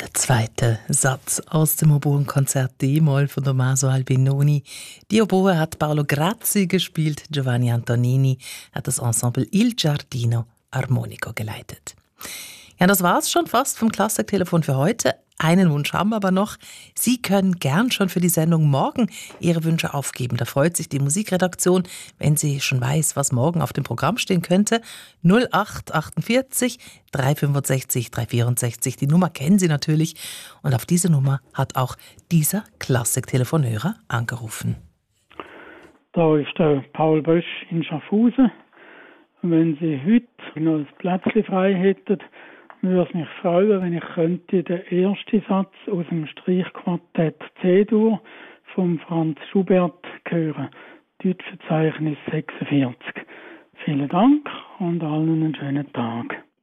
Der zweite Satz aus dem Oboenkonzert D-Moll von Tommaso Albinoni. Die Oboe hat Paolo Grazzi gespielt, Giovanni Antonini hat das Ensemble Il Giardino Armonico geleitet. Ja, das war's schon fast vom Klassiktelefon für heute. Einen Wunsch haben wir aber noch. Sie können gern schon für die Sendung morgen Ihre Wünsche aufgeben. Da freut sich die Musikredaktion, wenn sie schon weiß, was morgen auf dem Programm stehen könnte. 0848 365 364. Die Nummer kennen Sie natürlich. Und auf diese Nummer hat auch dieser Klassiktelefonhörer angerufen. Da ist der Paul Bösch in Schaffhausen. Wenn Sie heute noch ein Plätzchen frei hätten, würde es mich freuen, wenn ich könnte den ersten Satz aus dem Streichquartett C-Dur von Franz Schubert hören. Deutschverzeichnis 46. Vielen Dank und allen einen schönen Tag.